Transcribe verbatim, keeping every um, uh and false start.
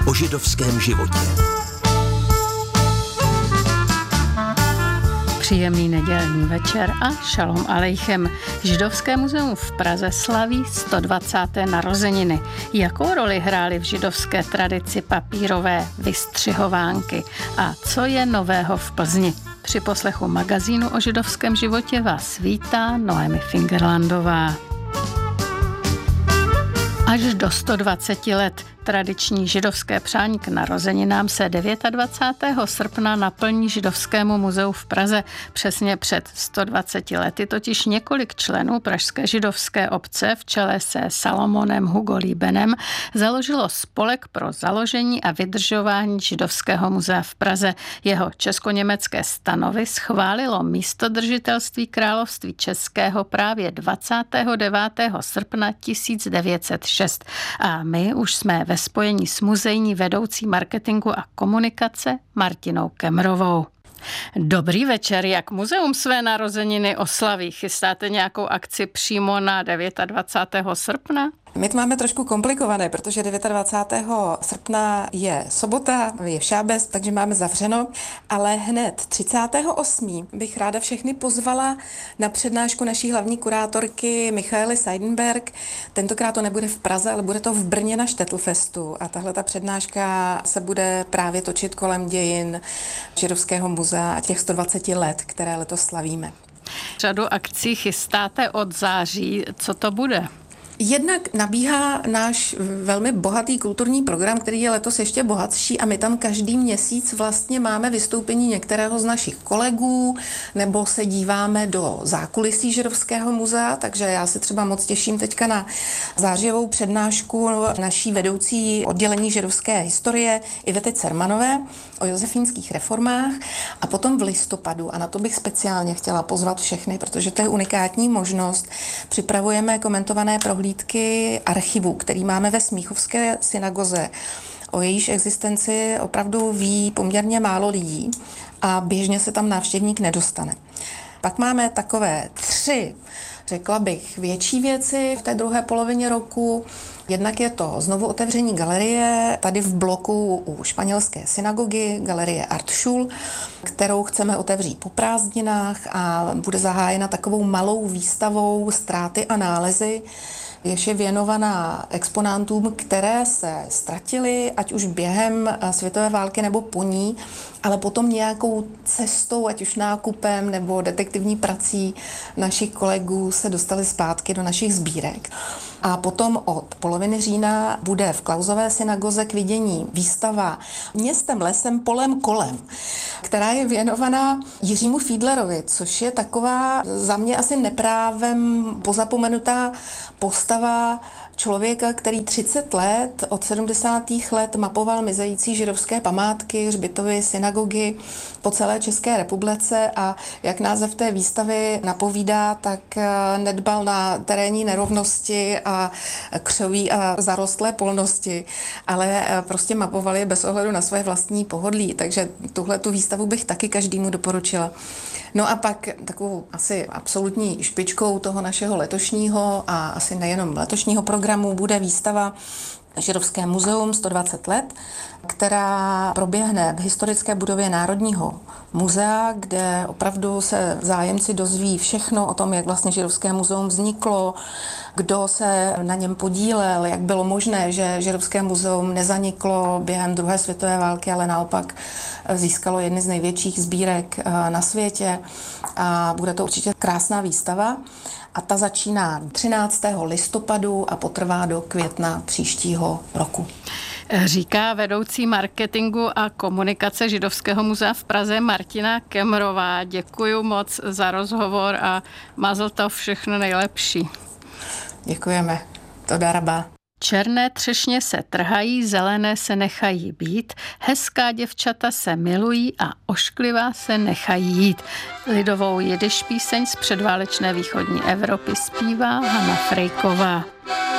o židovském životě. Příjemný nedělní večer a šalom alejchem. Židovské muzeum v Praze slaví sto dvacáté narozeniny. Jakou roli hrály v židovské tradici papírové vystřihovánky? A co je nového v Plzni? Při poslechu magazínu o židovském životě vás vítá Noemi Fingerlandová. Až do sto dvacet let tradiční židovské přání k narozeninám se dvacátého devátého srpna naplní Židovskému muzeu v Praze. Přesně před sto dvaceti lety totiž několik členů pražské židovské obce v čele se Salomonem Hugo Líbenem založilo spolek pro založení a vydržování Židovského muzea v Praze. Jeho česko-německé stanovy schválilo místodržitelství Království českého právě dvacátého devátého srpna tisíc devět set šest. A my už jsme ve ve spojení s muzejní vedoucí marketingu a komunikace Martinou Kemrovou. Dobrý večer, jak muzeum své narozeniny oslaví? Chystáte nějakou akci přímo na dvacátého devátého srpna? My to máme trošku komplikované, protože dvacátého devátého srpna je sobota, je šábes, takže máme zavřeno, ale hned třicátého osmého bych ráda všechny pozvala na přednášku naší hlavní kurátorky Michaely Seidenberg. Tentokrát to nebude v Praze, ale bude to v Brně na Štettlfestu a tahle ta přednáška se bude právě točit kolem dějin Židovského muzea a těch sto dvacet let, které letos slavíme. Řadu akcí chystáte od září, co to bude? Jednak nabíhá náš velmi bohatý kulturní program, který je letos ještě bohatší a my tam každý měsíc vlastně máme vystoupení některého z našich kolegů nebo se díváme do zákulisí Židovského muzea, takže já se třeba moc těším teďka na zářijovou přednášku naší vedoucí oddělení židovské historie Ivety Cermanové o josefínských reformách a potom v listopadu, a na to bych speciálně chtěla pozvat všechny, protože to je unikátní možnost, připravujeme komentované prohlídky archivu, který máme ve Smíchovské synagoze. O jejíž existenci opravdu ví poměrně málo lidí a běžně se tam návštěvník nedostane. Pak máme takové tři, řekla bych, větší věci v té druhé polovině roku. Jednak je to znovu otevření galerie tady v bloku u španělské synagogy, galerie Artschul, kterou chceme otevřít po prázdninách a bude zahájena takovou malou výstavou Ztráty a nálezy, jež je věnovaná exponátům, které se ztratily, ať už během světové války nebo po ní, ale potom nějakou cestou, ať už nákupem nebo detektivní prací našich kolegů se dostaly zpátky do našich sbírek. A potom od poloviny října bude v Klausové synagoze k vidění výstava Městem, lesem, polem, kolem, která je věnovaná Jiřímu Fiedlerovi, což je taková za mě asi neprávem pozapomenutá postava člověka, který třicet let od sedmdesátých let mapoval mizející židovské památky, hřbitovy, synagogy po celé České republice a jak název té výstavy napovídá, tak nedbal na terénní nerovnosti a křoví a zarostlé polnosti, ale prostě mapoval je bez ohledu na své vlastní pohodlí, takže tuhle tu výstavu bych taky každému doporučila. No a pak takovou asi absolutní špičkou toho našeho letošního a asi nejenom letošního programu bude výstava Židovské muzeum sto dvacet let, která proběhne v historické budově Národního muzea, kde opravdu se zájemci dozví všechno o tom, jak vlastně Židovské muzeum vzniklo, kdo se na něm podílel, jak bylo možné, že Židovské muzeum nezaniklo během druhé světové války, ale naopak získalo jedny z největších sbírek na světě. A bude to určitě krásná výstava. A ta začíná třináctého listopadu a potrvá do května příštího roku. Říká vedoucí marketingu a komunikace Židovského muzea v Praze Martina Kemrová. Děkuji moc za rozhovor a mazl to všechno nejlepší. Děkujeme. Toda rabá. Černé třešně se trhají, zelené se nechají být, hezká děvčata se milují a ošklivá se nechají jít. Lidovou jidiš píseň z předválečné východní Evropy zpívá Hana Frejková.